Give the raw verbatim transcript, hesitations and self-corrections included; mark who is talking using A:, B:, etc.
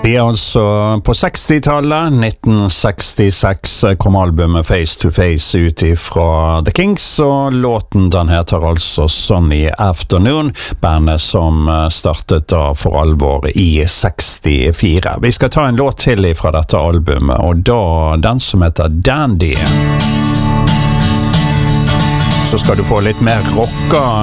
A: Vi er altså på sekstitallet, nitten sekstiseks kom albumet Face to Face ut fra The Kings, og låten den heter altså Sunny Afternoon, bandet som startet da for alvor i sekstifire. Vi skal ta en låt til fra dette albumet, og da den som heter Dandy. Så skal du få litt mer rocka